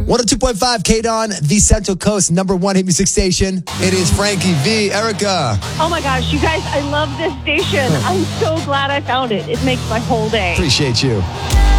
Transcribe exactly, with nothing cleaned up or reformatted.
one oh two point five K-Don, the Central Coast number one hit music station. It is Frankie V. Erica. Oh my gosh, you guys, I love this station. I'm so glad I found it. It makes my whole day. Appreciate you.